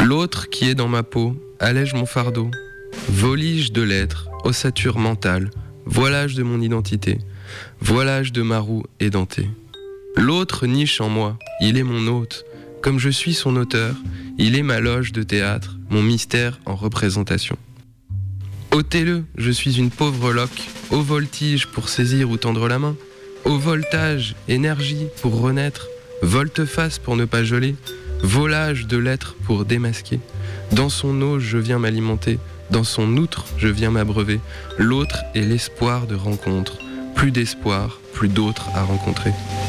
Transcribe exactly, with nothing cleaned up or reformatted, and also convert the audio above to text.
L'autre qui est dans ma peau allège mon fardeau. Volige de l'être, ossature mentale, voilage de mon identité, voilage de ma roue édentée. L'autre niche en moi, il est mon hôte. Comme je suis son auteur, il est ma loge de théâtre, mon mystère en représentation. Ôtez-le, je suis une pauvre loque, au voltige pour saisir ou tendre la main, au voltage, énergie pour renaître, volte-face pour ne pas geler, volage de l'être pour démasquer. Dans son eau, je viens m'alimenter, dans son outre, je viens m'abreuver. L'autre est l'espoir de rencontre, plus d'espoir, plus d'autres à rencontrer.